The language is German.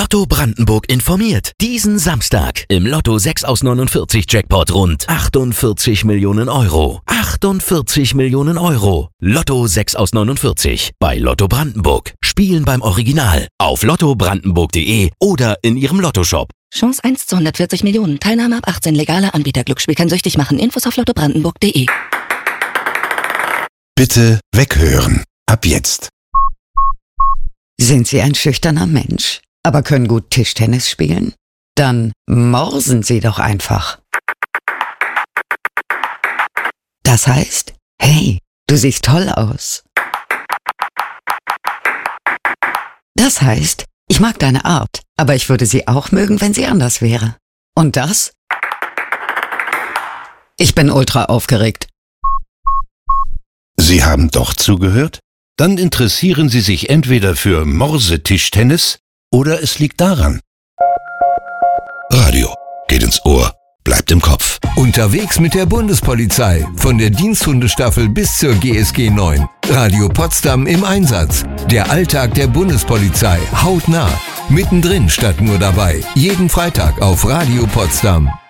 Lotto Brandenburg informiert. Diesen Samstag im Lotto 6 aus 49 Jackpot rund 48 Millionen Euro. 48 Millionen Euro. Lotto 6 aus 49 bei Lotto Brandenburg. Spielen beim Original auf lottobrandenburg.de oder in Ihrem Lottoshop. Chance 1 zu 140 Millionen. Teilnahme ab 18. Legaler Anbieter. Glücksspiel kann süchtig machen. Infos auf lottobrandenburg.de. Bitte weghören. Ab jetzt. Sind Sie ein schüchterner Mensch, aber können gut Tischtennis spielen? Dann morsen Sie doch einfach. Das heißt, hey, du siehst toll aus. Das heißt, ich mag deine Art, aber ich würde sie auch mögen, wenn sie anders wäre. Und das? Ich bin ultra aufgeregt. Sie haben doch zugehört? Dann interessieren Sie sich entweder für Morsetischtennis oder es liegt daran. Radio geht ins Ohr, bleibt im Kopf. Unterwegs mit der Bundespolizei. Von der Diensthundestaffel bis zur GSG 9. Radio Potsdam im Einsatz. Der Alltag der Bundespolizei. Hautnah. Mittendrin statt nur dabei. Jeden Freitag auf Radio Potsdam.